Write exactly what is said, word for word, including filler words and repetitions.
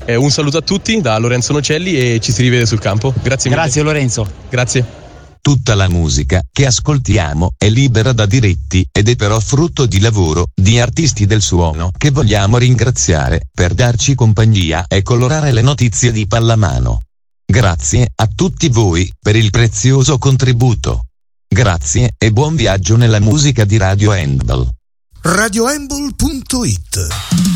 Eh, un saluto a tutti da Lorenzo Nocelli e ci si rivede sul campo. Grazie mille. Grazie Lorenzo. Grazie. Tutta la musica che ascoltiamo è libera da diritti ed è però frutto di lavoro di artisti del suono che vogliamo ringraziare per darci compagnia e colorare le notizie di pallamano. Grazie a tutti voi per il prezioso contributo. Grazie e buon viaggio nella musica di Radio Handball. radio handball punto it